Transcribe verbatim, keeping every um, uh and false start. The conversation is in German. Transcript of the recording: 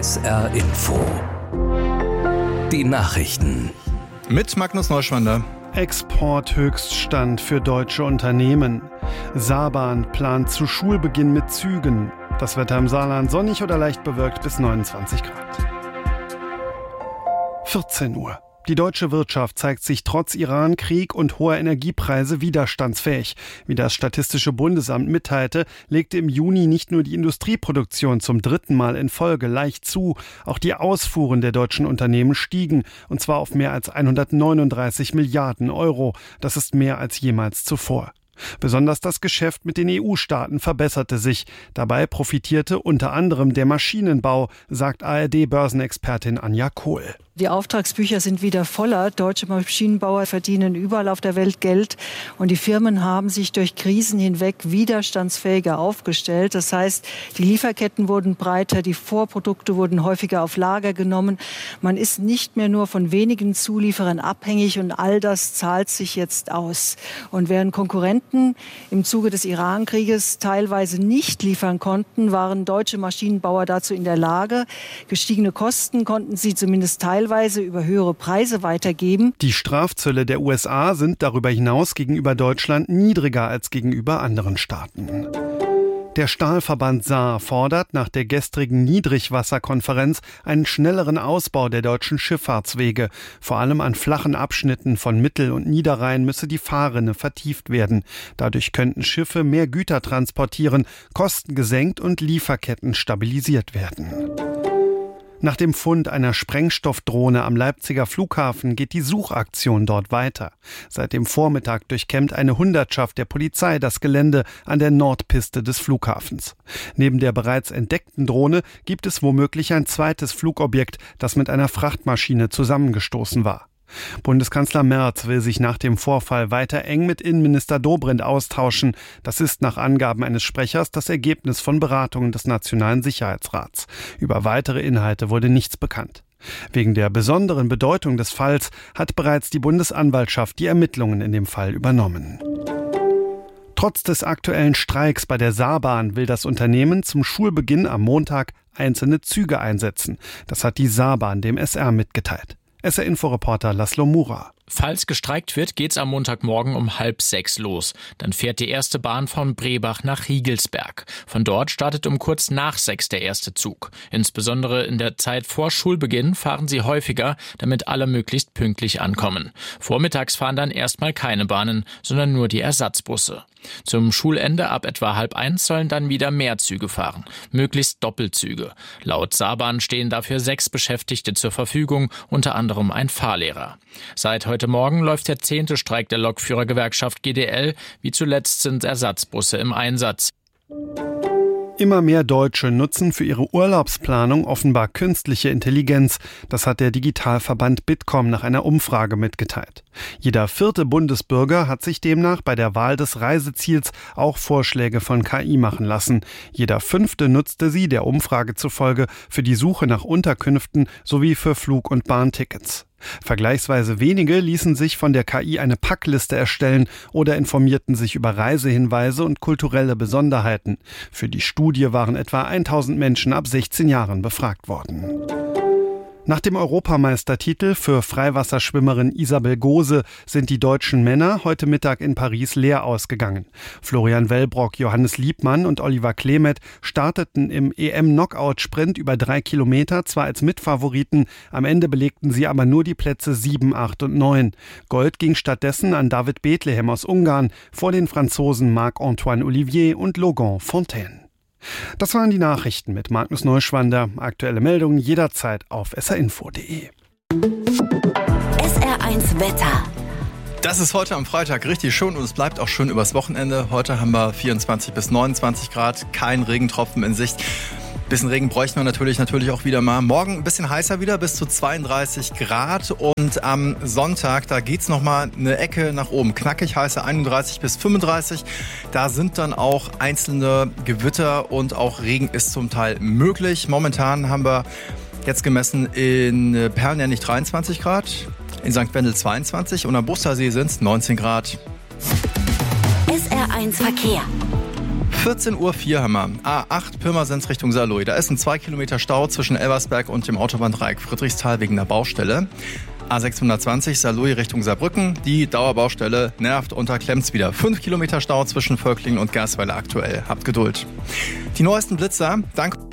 S R Info. Die Nachrichten. Mit Magnus Neuschwander. Exporthöchststand für deutsche Unternehmen. Saarbahn plant zu Schulbeginn mit Zügen. Das Wetter im Saarland sonnig oder leicht bewölkt bis neunundzwanzig Grad. vierzehn Uhr. Die deutsche Wirtschaft zeigt sich trotz Iran-Krieg und hoher Energiepreise widerstandsfähig. Wie das Statistische Bundesamt mitteilte, legte im Juni nicht nur die Industrieproduktion zum dritten Mal in Folge leicht zu, auch die Ausfuhren der deutschen Unternehmen stiegen, und zwar auf mehr als hundertneununddreißig Milliarden Euro. Das ist mehr als jemals zuvor. Besonders das Geschäft mit den E U-Staaten verbesserte sich. Dabei profitierte unter anderem der Maschinenbau, sagt A R D-Börsenexpertin Anja Kohl. Die Auftragsbücher sind wieder voller. Deutsche Maschinenbauer verdienen überall auf der Welt Geld. Und die Firmen haben sich durch Krisen hinweg widerstandsfähiger aufgestellt. Das heißt, die Lieferketten wurden breiter, die Vorprodukte wurden häufiger auf Lager genommen. Man ist nicht mehr nur von wenigen Zulieferern abhängig und all das zahlt sich jetzt aus. Und während Konkurrenten im Zuge des Iran-Krieges teilweise nicht liefern konnten, waren deutsche Maschinenbauer dazu in der Lage. Gestiegene Kosten konnten sie zumindest teilweise über höhere Preise weitergeben. Die Strafzölle der U S A sind darüber hinaus gegenüber Deutschland niedriger als gegenüber anderen Staaten. Der Stahlverband Saar fordert nach der gestrigen Niedrigwasserkonferenz einen schnelleren Ausbau der deutschen Schifffahrtswege. Vor allem an flachen Abschnitten von Mittel- und Niederrhein müsse die Fahrrinne vertieft werden. Dadurch könnten Schiffe mehr Güter transportieren, Kosten gesenkt und Lieferketten stabilisiert werden. Nach dem Fund einer Sprengstoffdrohne am Leipziger Flughafen geht die Suchaktion dort weiter. Seit dem Vormittag durchkämmt eine Hundertschaft der Polizei das Gelände an der Nordpiste des Flughafens. Neben der bereits entdeckten Drohne gibt es womöglich ein zweites Flugobjekt, das mit einer Frachtmaschine zusammengestoßen war. Bundeskanzler Merz will sich nach dem Vorfall weiter eng mit Innenminister Dobrindt austauschen. Das ist nach Angaben eines Sprechers das Ergebnis von Beratungen des Nationalen Sicherheitsrats. Über weitere Inhalte wurde nichts bekannt. Wegen der besonderen Bedeutung des Falls hat bereits die Bundesanwaltschaft die Ermittlungen in dem Fall übernommen. Trotz des aktuellen Streiks bei der Saarbahn will das Unternehmen zum Schulbeginn am Montag einzelne Züge einsetzen. Das hat die Saarbahn dem S R mitgeteilt. S R-Info-Reporter Laszlo Mura. Falls gestreikt wird, geht's am Montagmorgen um halb sechs los. Dann fährt die erste Bahn von Brebach nach Riegelsberg. Von dort startet um kurz nach sechs der erste Zug. Insbesondere in der Zeit vor Schulbeginn fahren sie häufiger, damit alle möglichst pünktlich ankommen. Vormittags fahren dann erstmal keine Bahnen, sondern nur die Ersatzbusse. Zum Schulende ab etwa halb eins sollen dann wieder mehr Züge fahren, möglichst Doppelzüge. Laut Saarbahn stehen dafür sechs Beschäftigte zur Verfügung, unter anderem ein Fahrlehrer. Seit heute Morgen läuft der zehnte Streik der Lokführergewerkschaft G D L. Wie zuletzt sind Ersatzbusse im Einsatz. Immer mehr Deutsche nutzen für ihre Urlaubsplanung offenbar künstliche Intelligenz. Das hat der Digitalverband Bitkom nach einer Umfrage mitgeteilt. Jeder vierte Bundesbürger hat sich demnach bei der Wahl des Reiseziels auch Vorschläge von K I machen lassen. Jeder fünfte nutzte sie der Umfrage zufolge für die Suche nach Unterkünften sowie für Flug- und Bahntickets. Vergleichsweise wenige ließen sich von der K I eine Packliste erstellen oder informierten sich über Reisehinweise und kulturelle Besonderheiten. Für die Studie waren etwa tausend Menschen ab sechzehn Jahren befragt worden. Nach dem Europameistertitel für Freiwasserschwimmerin Isabel Gose sind die deutschen Männer heute Mittag in Paris leer ausgegangen. Florian Wellbrock, Johannes Liebmann und Oliver Klemet starteten im E M-Knockout-Sprint über drei Kilometer, zwar als Mitfavoriten, am Ende belegten sie aber nur die Plätze sieben, acht und neun. Gold ging stattdessen an David Bethlehem aus Ungarn vor den Franzosen Marc-Antoine Olivier und Logan Fontaine. Das waren die Nachrichten mit Magnus Neuschwander. Aktuelle Meldungen jederzeit auf s r info punkt d e. S R eins Wetter. Das ist heute am Freitag richtig schön und es bleibt auch schön übers Wochenende. Heute haben wir vierundzwanzig bis neunundzwanzig Grad, kein Regentropfen in Sicht. Bisschen Regen bräuchten wir natürlich, natürlich auch wieder mal. Morgen ein bisschen heißer wieder, bis zu zweiunddreißig Grad. Und am Sonntag, da geht's noch mal eine Ecke nach oben. Knackig heiße einunddreißig bis fünfunddreißig. Da sind dann auch einzelne Gewitter und auch Regen ist zum Teil möglich. Momentan haben wir jetzt gemessen in Perlen dreiundzwanzig Grad, in Sankt Wendel zweiundzwanzig und am Bustersee sind es neunzehn Grad. S R eins Verkehr. vierzehn Uhr vier haben wir. A acht Pirmasens Richtung Saarlouis. Da ist ein zwei Kilometer Stau zwischen Elversberg und dem Autobahndreieck Friedrichsthal wegen der Baustelle. A sechshundertzwanzig Saarlouis Richtung Saarbrücken. Die Dauerbaustelle nervt und da klemmt's wieder. fünf Kilometer Stau zwischen Völklingen und Gersweiler aktuell. Habt Geduld. Die neuesten Blitzer, dank